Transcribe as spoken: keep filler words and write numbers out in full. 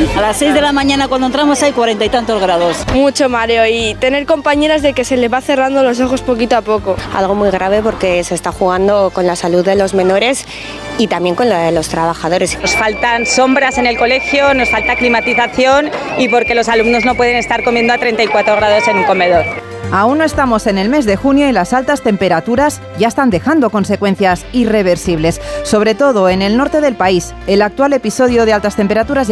A las seis de la mañana cuando entramos hay cuarenta y tantos grados. Mucho mareo y tener compañeras de que se les va cerrando los ojos poquito a poco. Algo muy grave porque se está jugando con la salud de los menores y también con la de los trabajadores. Nos faltan sombras en el colegio, nos falta climatización y porque los alumnos no pueden estar comiendo a treinta y cuatro grados en un comedor. Aún no estamos en el mes de junio y las altas temperaturas ya están dejando consecuencias irreversibles, sobre todo en el norte del país. El actual episodio de altas temperaturas ya